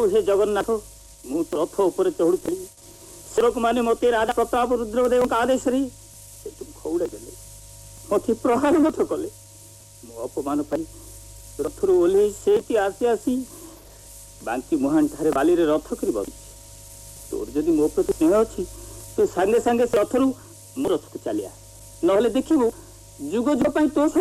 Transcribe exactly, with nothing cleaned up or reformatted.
प्रभु हे जगन्नाथ मु तो रथ उपर चढ़ुली सेवक मैंने मत राजा प्रताप रुद्रदेव आदेश घौड़े देले मत प्रहार मत कले मो अपमान पाई रथरू ओह्ल से आसी आसी बांकी मुहान ठारे बाली रे रथ कर बस तोर जदि मो प्रति स्नेह अच्छी तो सांगे सांगे से रथरू मो रथ को चलिया नहले देखिबू जुग जुग तो